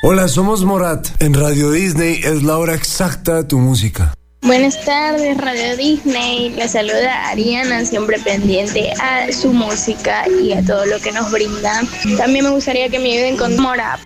Hola, somos Morat. En Radio Disney es la hora exacta de tu música. Buenas tardes, Radio Disney. Les saluda Ariana, siempre pendiente a su música y a todo lo que nos brinda. También me gustaría que me ayuden con Morat.